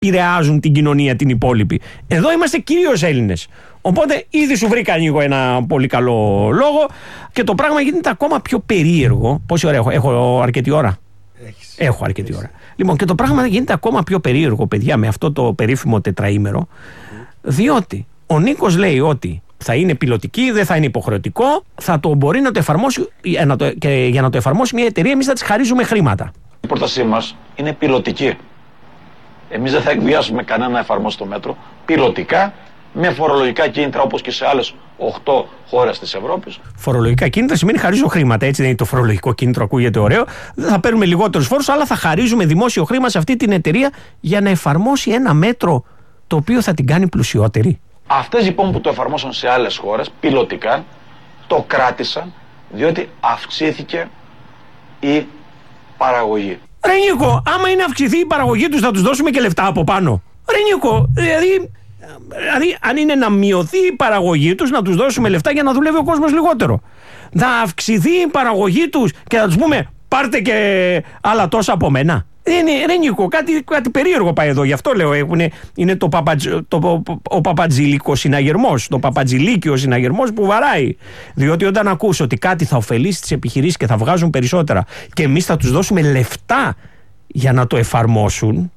επηρεάζουν την κοινωνία την υπόλοιπη. Εδώ είμαστε κυρίως Έλληνες. Οπότε ήδη σου βρήκα λίγο ένα πολύ καλό λόγο και το πράγμα γίνεται ακόμα πιο περίεργο. Πόση ώρα έχω αρκετή ώρα? Έχω αρκετή ώρα. Λοιπόν, και το πράγμα γίνεται ακόμα πιο περίεργο, παιδιά, με αυτό το περίφημο τετραήμερο, διότι ο Νίκος λέει ότι θα είναι πιλωτική, δεν θα είναι υποχρεωτικό, θα το μπορεί να το εφαρμόσει και για να το εφαρμόσει μια εταιρεία, εμείς θα της χαρίζουμε χρήματα. Η πρότασή μας είναι πιλωτική. Εμείς δεν θα εκβιάσουμε κανένα να εφαρμόσει το μέτρο. Πιλωτικά, με φορολογικά κίνητρα όπως και σε άλλες 8 χώρες της Ευρώπης. Φορολογικά κίνητρα σημαίνει χαρίζω χρήματα. Έτσι δεν είναι το φορολογικό κίνητρο, ακούγεται ωραίο. Δεν θα παίρνουμε λιγότερους φόρους, αλλά θα χαρίζουμε δημόσιο χρήμα σε αυτή την εταιρεία για να εφαρμόσει ένα μέτρο το οποίο θα την κάνει πλουσιότερη. Αυτές λοιπόν που το εφαρμόσαν σε άλλες χώρες, πιλωτικά, το κράτησαν διότι αυξήθηκε η παραγωγή. Ρε Νίκο, άμα είναι αυξηθεί η παραγωγή τους, θα τους δώσουμε και λεφτά από πάνω. Ρε Νίκο, δηλαδή αν είναι να μειωθεί η παραγωγή τους, να τους δώσουμε λεφτά για να δουλεύει ο κόσμος λιγότερο. Να αυξηθεί η παραγωγή τους και να τους πούμε πάρτε και άλλα τόσα από μένα. Ρε Νίκο, κάτι περίεργο πάει εδώ. Γι' αυτό λέω, είναι ο παπατζηλίκος συναγερμός, το παπατζηλίκιο συναγερμός που βαράει. Διότι όταν ακούς ότι κάτι θα ωφελήσει τις επιχειρήσεις και θα βγάζουν περισσότερα και εμείς θα τους δώσουμε λεφτά για να το εφαρμόσουν,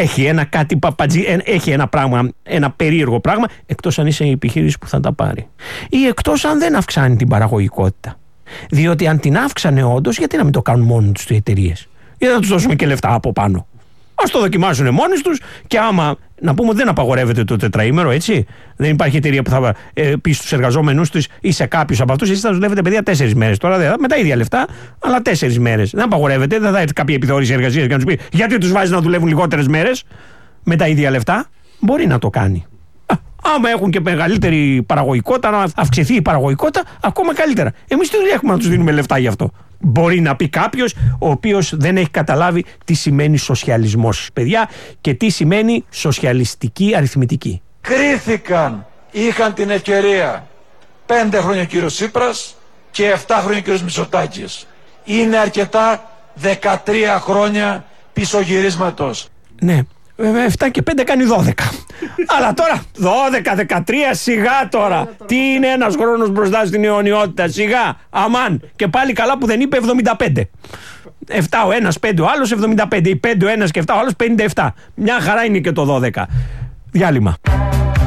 έχει ένα πράγμα, ένα περίεργο πράγμα, εκτός αν είσαι η επιχείρηση που θα τα πάρει. Ή εκτός αν δεν αυξάνει την παραγωγικότητα. Διότι αν την αύξανε όντως, γιατί να μην το κάνουν μόνοι τους οι εταιρείες? Γιατί να τους δώσουμε και λεφτά από πάνω? Ας το δοκιμάσουν μόνοι τους και άμα. Να πούμε ότι δεν απαγορεύεται το τετραήμερο, έτσι. Δεν υπάρχει εταιρεία που θα πει στους εργαζόμενους τους ή σε κάποιους από αυτούς: εσείς θα δουλεύετε, παιδιά, 4 μέρες. Τώρα δεν, με τα ίδια λεφτά, αλλά 4 μέρες. Δεν απαγορεύεται, δεν θα έρθει κάποια επιθεώρηση εργασίας και να τους πει: γιατί τους βάζεις να δουλεύουν λιγότερες μέρες με τα ίδια λεφτά? Μπορεί να το κάνει. Άμα έχουν και μεγαλύτερη παραγωγικότητα, να αυξηθεί η παραγωγικότητα, ακόμα καλύτερα. Εμείς τι δουλειά έχουμε να τους δίνουμε λεφτά γι' αυτό? Μπορεί να πει κάποιος ο οποίος δεν έχει καταλάβει τι σημαίνει σοσιαλισμός, παιδιά, και τι σημαίνει σοσιαλιστική αριθμητική. Κρίθηκαν, είχαν την ευκαιρία 5 χρόνια ο κύριος Τσίπρας και 7 χρόνια ο κύριος Μητσοτάκης. Είναι αρκετά 13 χρόνια πισωγυρίσματος. Ναι. 7 και 5 κάνει 12. Αλλά τώρα 12-13, σιγά τώρα. Τι είναι ένας χρόνος μπροστά στην αιωνιότητα? Σιγά, αμάν. Και πάλι καλά που δεν είπε 75. 7 ο ένας, 5 ο άλλος, 75. Ή 5 ο ένας και 7 ο άλλος, 57. Μια χαρά είναι και το 12. Διάλειμμα.